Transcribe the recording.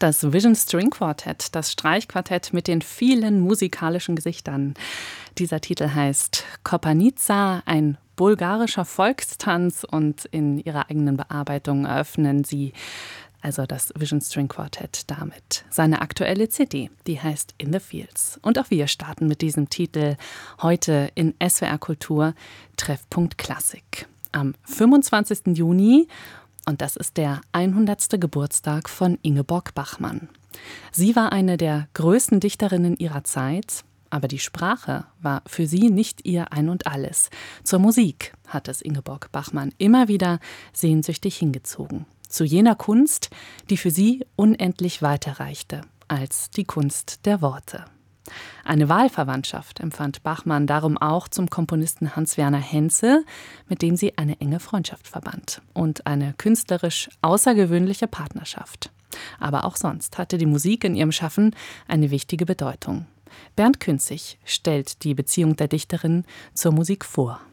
das Vision String Quartet, das Streichquartett mit den vielen musikalischen Gesichtern. Dieser Titel heißt Kopanica, ein bulgarischer Volkstanz, und in ihrer eigenen Bearbeitung eröffnen sie, also das Vision String Quartet, damit seine aktuelle CD, die heißt In the Fields. Und auch wir starten mit diesem Titel heute in SWR Kultur Treffpunkt Klassik. Am 25. Juni, und das ist der 100. Geburtstag von Ingeborg Bachmann. Sie war eine der größten Dichterinnen ihrer Zeit, aber die Sprache war für sie nicht ihr Ein und Alles. Zur Musik hat es Ingeborg Bachmann immer wieder sehnsüchtig hingezogen. Zu jener Kunst, die für sie unendlich weiterreichte als die Kunst der Worte. Eine Wahlverwandtschaft empfand Bachmann darum auch zum Komponisten Hans-Werner Henze, mit dem sie eine enge Freundschaft verband und eine künstlerisch außergewöhnliche Partnerschaft. Aber auch sonst hatte die Musik in ihrem Schaffen eine wichtige Bedeutung. Bernd Künzig stellt die Beziehung der Dichterin zur Musik vor.